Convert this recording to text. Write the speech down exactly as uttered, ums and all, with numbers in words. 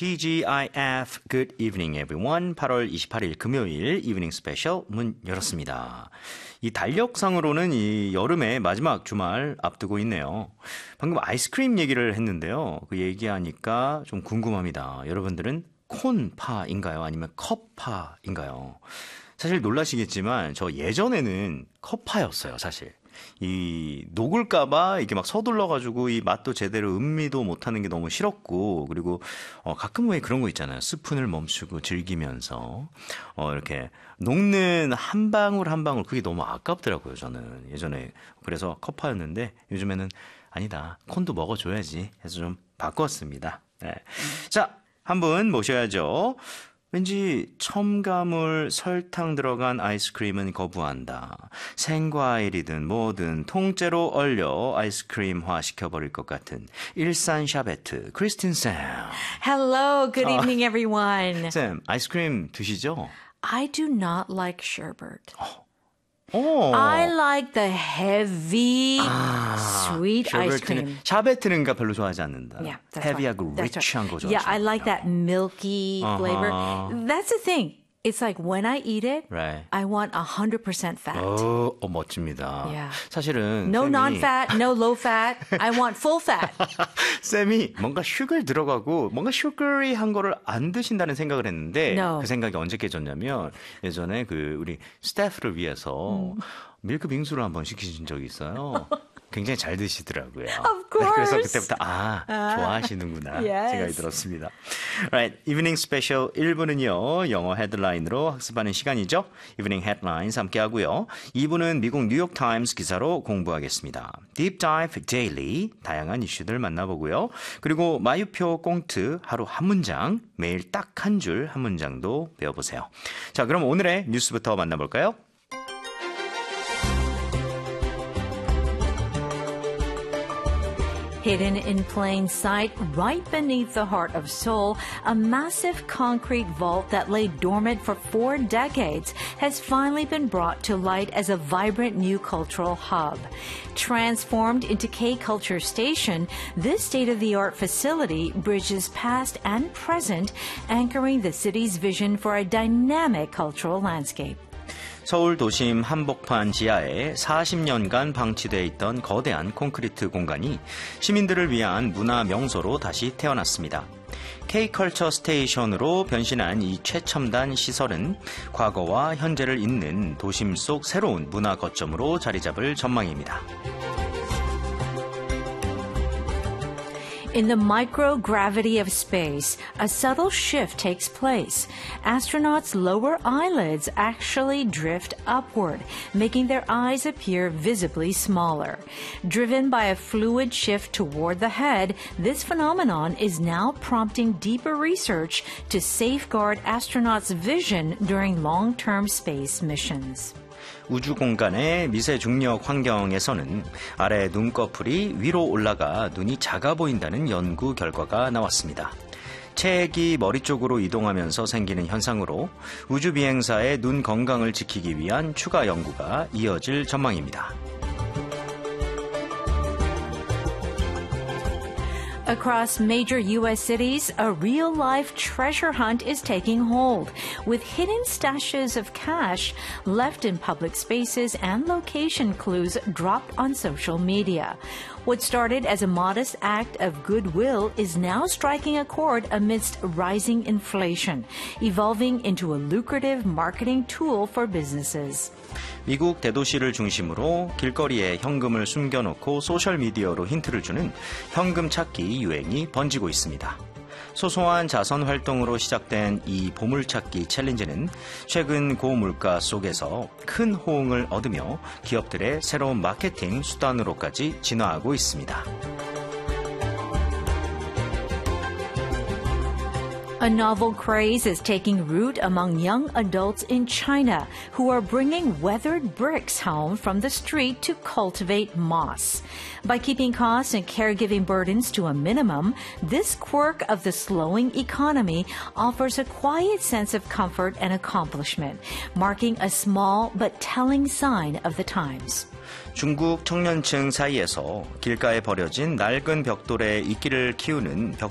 티지아이에프 Good evening everyone. 팔월 이십팔일 금요일 이브닝 스페셜 문 열었습니다. 이 달력상으로는 이 여름의 마지막 주말 앞두고 있네요. 방금 아이스크림 얘기를 했는데요. 그 얘기하니까 좀 궁금합니다. 여러분들은 콘파인가요? 아니면 컵파인가요? 사실 놀라시겠지만 저 예전에는 컵파였어요, 사실. 이 녹을까봐 이게 막 서둘러가지고 이 맛도 제대로 음미도 못하는 게 너무 싫었고, 그리고 어 가끔 왜 그런 거 있잖아요. 스푼을 멈추고 즐기면서 어 이렇게 녹는 한 방울 한 방울 그게 너무 아깝더라고요, 저는 예전에. 그래서 컵파였는데 요즘에는 아니다, 콘도 먹어줘야지 해서 좀 바꿨습니다. 네. 자, 한 분 모셔야죠. 왠지 첨가물, 설탕 들어간 아이스크림은 거부한다. 생과일이든 뭐든 통째로 얼려 아이스크림화 시켜버릴 것 같은 일산 샤베트 크리스틴 쌤. Hello, good evening, everyone. 쌤, 아이스크림 드시죠? I do not like sherbet. 오. I like the heavy, 아, sweet ice cream. 샤베트는 별로 좋아하지 않는다. Yeah, that's 헤비하고 right. 리치한 거 좋아하시죠? Yeah, I like that milky Uh-huh. flavor. That's the thing. It's like when I eat it, Right. I want one hundred percent fat. 어, 어, 멋집니다. Yeah. 사실은 No 쌤이, non-fat, no low-fat. I want full fat. 쌤이 뭔가 슈글 들어가고 뭔가 슈거리한 거를 안 드신다는 생각을 했는데 No. 그 생각이 언제 깨졌냐면 예전에 그 우리 스태프를 위해서 음. 밀크 빙수를 한번 시키신 적이 있어요. 굉장히 잘 드시더라고요. Of course. 그래서 그때부터 아, 좋아하시는구나 Yes. 생각이 들었습니다. Right, 이브닝 스페셜 일 부는요. 영어 헤드라인으로 학습하는 시간이죠. 이브닝 헤드라인스 함께 하고요. 이 부는 미국 뉴욕 타임스 기사로 공부하겠습니다. Deep Dive Daily 다양한 이슈들 만나보고요. 그리고 마유표 꽁트 하루 한 문장, 매일 딱 한 줄 한 문장도 배워보세요. 자, 그럼 오늘의 뉴스부터 만나볼까요? Hidden in plain sight, right beneath the heart of Seoul, a massive concrete vault that lay dormant for four decades has finally been brought to light as a vibrant new cultural hub. Transformed into K-Culture Station, this state-of-the-art facility bridges past and present, anchoring the city's vision for a dynamic cultural landscape. 서울 도심 한복판 지하에 사십 년간 방치돼 있던 거대한 콘크리트 공간이 시민들을 위한 문화 명소로 다시 태어났습니다. K-컬처 스테이션으로 변신한 이 최첨단 시설은 과거와 현재를 잇는 도심 속 새로운 문화 거점으로 자리 잡을 전망입니다. In the microgravity of space, a subtle shift takes place. Astronauts' lower eyelids actually drift upward, making their eyes appear visibly smaller. Driven by a fluid shift toward the head, this phenomenon is now prompting deeper research to safeguard astronauts' vision during long-term space missions. 우주 공간의 미세 중력 환경에서는 아래 눈꺼풀이 위로 올라가 눈이 작아 보인다는 연구 결과가 나왔습니다. 체액이 머리 쪽으로 이동하면서 생기는 현상으로 우주 비행사의 눈 건강을 지키기 위한 추가 연구가 이어질 전망입니다. Across major U S cities, a real-life treasure hunt is taking hold, with hidden stashes of cash left in public spaces and location clues dropped on social media. What started as a modest act of goodwill is now striking a chord amidst rising inflation, evolving into a lucrative marketing tool for businesses. 미국 대도시를 중심으로 길거리에 현금을 숨겨놓고 소셜미디어로 힌트를 주는 현금 찾기 유행이 번지고 있습니다. 소소한 자선 활동으로 시작된 이 보물찾기 챌린지는 최근 고물가 속에서 큰 호응을 얻으며 기업들의 새로운 마케팅 수단으로까지 진화하고 있습니다. A novel craze is taking root among young adults in China who are bringing weathered bricks home from the street to cultivate moss. By keeping costs and caregiving burdens to a minimum, this quirk of the slowing economy offers a quiet sense of comfort and accomplishment, marking a small but telling sign of the times. 중국 청년층 사이에서 길가에 버려진 낡은 벽돌에 이끼를 키우는 벽